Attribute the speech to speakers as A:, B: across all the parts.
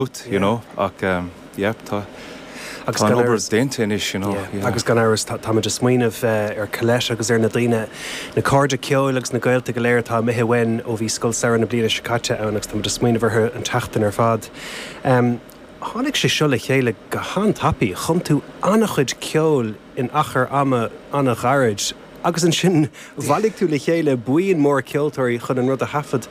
A: you know, ach, yeah, tá an obair déantais, you know.
B: Agus gan áras tá just smaoinmh ar coléis agus ar na daoine na cóide ceol agus na gailta go léir tá mithe wein ó bhí scoil saoir na bliana sicáte ann agus tá just smaoinmh ar an teachtain ar fad. Tháinig sé seo le chéile go han tapaí chun tú annach chuid ceol in achar ama anna gharid agus an sin bhaigh tú le chéile buíon mór ceoltóirí chun an rud a hafad.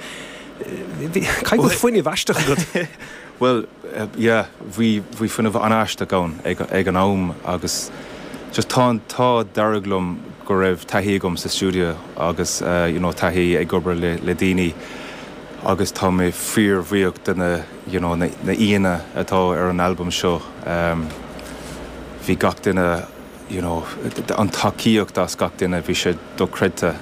B: Cai go foioine bhaisteach go.
A: Well, yeah, we funnah anáiste gán ag an am agus just tá daraglum go raibh taithí gom sa stúdio agus you know, taithí ag gobar le daoine agus tá mé fíor-bhíocht na íana atá ar an album seo. Bhí gach duine, you know, an tacaíocht as gach duine bhí sé do creidte.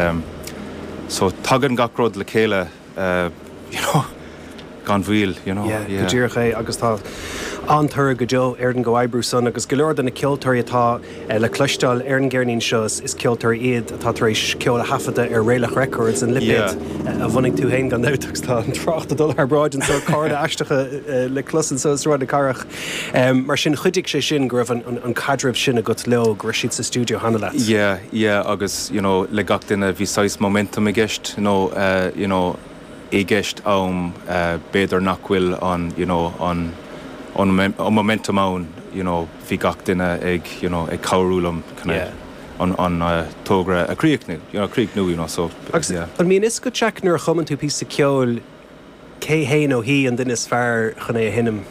A: So tagan gach rud le chéile, you know, gan bhíl, you know.
B: Yeah. Go dtíor ché agus tá antar go deo ar an go Aibrew son agus go leor den na ceoltóirí atá le cloisteáil ar an gcearnaín seo is ceoltóirí iad atá tar éis ceol a hafada ar Réalach Records an lipid a bhanig tú hain gan náteach tá an $3 ar braid an so cáda eisteacha le clusan so is ráid na carach. Mar sin chuidigh sé sin go raibh an cadribh sin a go leo go siad sa stúdio hanna leat.
A: Yeah, agus, you know, le gach duine bhí sais momentum i gceist, you know, I gceist beidir nachhfuil an, you know, an momentum ann, you know, bhí gach duine ag, you know, ag cabhrúlam an tógra a críochnú, you know, so, yeah.
B: An míon is go teach nuair chumann tú píosa ceol cé héin ó hí an duine is fearr chun é a hinnim?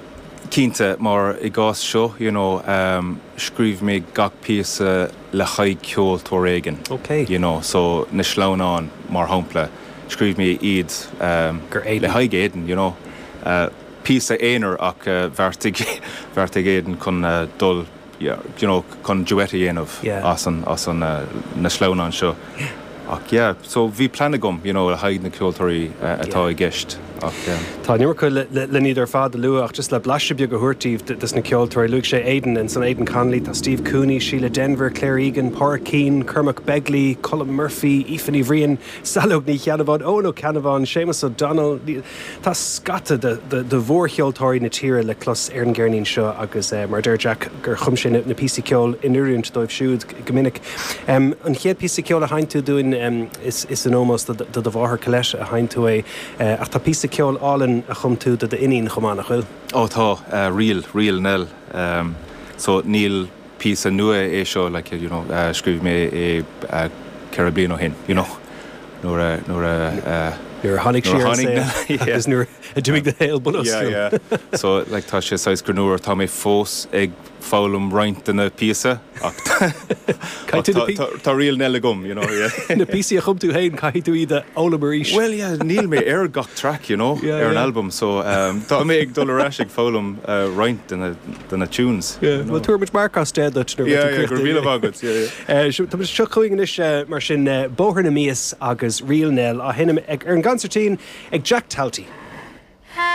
A: Cínte mar I gás seo, you know, scríomh mé gach píosa le chaid ceol tóréigean.
B: Okay.
A: You know, so na slánán mar hampla. Scríomh mé iad le haig éidean, you know. Píosa éonar ach bharrtaigh éidean chun dul, you know, chun dueta dhéanamh as an na slánán seo. Ach, yeah, so bhí planna gom, you know, le haig na ceoltóirí atá I gceist.
B: Tá nuair le níidir fád a luach just le blaisibh go thuirtíh dus na ceoltóirí luigh sé éidean and san Aidan Conley tá Steve Cooney, Sheila Denver, Claire Egan, Pádraig Keane, Cormac Begley, Colin Murphy, Aoife Ní Bhríon, Salog Ní Cheannaváin, Óno Canavan, Seamus O'Donnell. Tá scata de bhór ceoltóirí na tíre le clos ar an gcearnaín seo agus mar deir Jack gur chum sin na píosa ceol inúirint dóibh siúd go minic. An chéad píosa ceol a hain tú doing is an ómós do bháthair coléis a hain tú é ach tá píosa ceol álan a chum tú de inín chumánach chuil?
A: Tá, rial nel. So níl píosa nua é seo, like, you know, scríomh mé Caribbean ó hin, you know.
B: Nuair hánig siar agus nuair a dúigh de héal bunas.
A: Yeah. So, like, tá sé sais gur nuair tá mé fós ag fálam roint na píosa ach tá rial nel gom, you know.
B: Na píosa a chum tú hain cai tú iad óla maríis.
A: Well, yeah, níl mé ar gach track, you know, ar an album, so tá mé ag dul arás ag fálam roint den na tunes.
B: Well, tuair muid marcas dead that gur
A: rial agad,
B: Tá seo chuing is mar sin bóthar na míos agus rial nel a hinnim ag ar an gancertín ag Jack Talty.